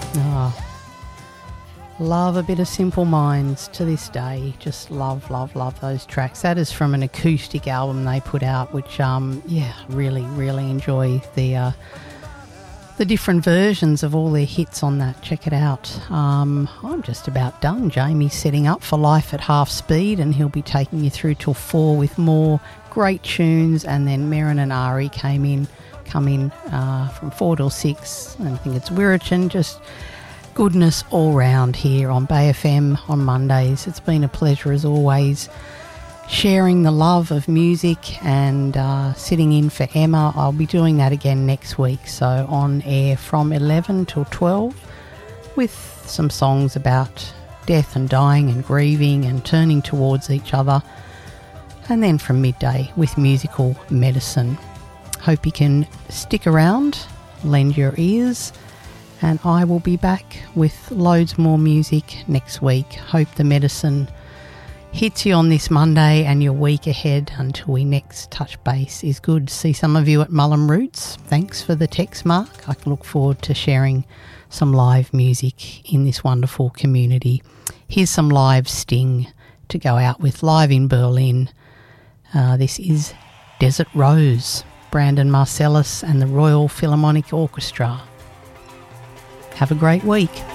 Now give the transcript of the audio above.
Oh, love a bit of Simple Minds to this day. Just love those tracks. That is from an acoustic album they put out, which, really enjoy the different versions of all their hits on that. Check it out. I'm just about done. Jamie's setting up for Life at Half Speed, and he'll be taking you through till 4 with more great tunes. And then Merrin and Ari come in from 4 till 6, and I think it's Wirrachin. Just goodness all round here on Bay FM on Mondays. It's been a pleasure as always, sharing the love of music and sitting in for Emma. I'll be doing that again next week, so on air from 11 till 12 with some songs about death and dying and grieving and turning towards each other, and then from midday with musical medicine. Hope you can stick around, lend your ears, and I will be back with loads more music next week. Hope the medicine hits you on this Monday and your week ahead until we next touch base is good. See some of you at Mullum Roots. Thanks for the text, Mark. I can look forward to sharing some live music in this wonderful community. Here's some live Sting to go out with, live in Berlin. This is Desert Rose, Brandon Marcellus and the Royal Philharmonic Orchestra. Have a great week.